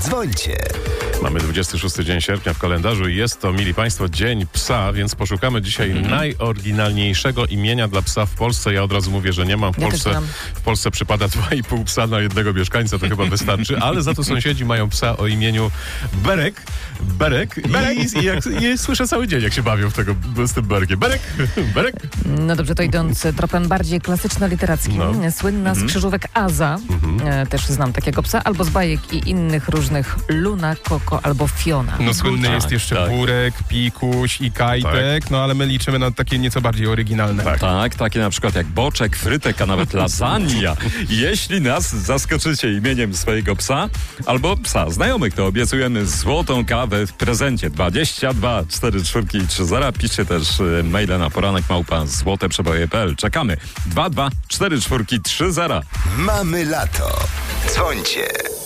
Dzwońcie. Mamy 26 dzień sierpnia w kalendarzu i jest to, mili Państwo, Dzień Psa, więc poszukamy dzisiaj najoryginalniejszego imienia dla psa w Polsce. Ja od razu mówię, że nie mam. W Polsce przypada 2,5 psa na jednego mieszkańca, to chyba wystarczy, ale za to sąsiedzi mają psa o imieniu Berek. I słyszę cały dzień, jak się bawią z tym Berkiem. Berek. No dobrze, to idąc tropem bardziej klasyczno-literackim. Słynna z krzyżówek Aza, też znam takiego psa, albo z bajek i innych różnych Luna, Koko albo Fiona. No słynny jest jeszcze Burek, Pikuś i Kajtek, no ale my liczymy na takie nieco bardziej oryginalne. Tak, takie na przykład jak Boczek, Frytek, a nawet lasagna. Jeśli nas zaskoczycie imieniem swojego psa albo psa znajomych, to obiecujemy złotą kawę w prezencie. 22 44 30. Piszcie też maile na poranek@złoteprzeboje.pl. Czekamy. 22 44 30. Mamy lato. Dzwońcie.